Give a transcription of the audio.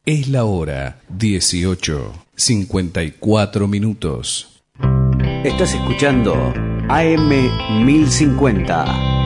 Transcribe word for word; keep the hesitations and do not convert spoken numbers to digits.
Es la hora dieciocho, cincuenta y cuatro minutos. Estás escuchando A M mil cincuenta.